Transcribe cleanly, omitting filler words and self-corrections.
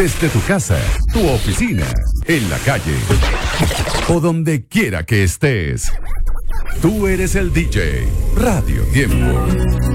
desde tu casa, tu oficina, en la calle o donde quiera que estés. Tú eres el DJ. Radio Tiempo.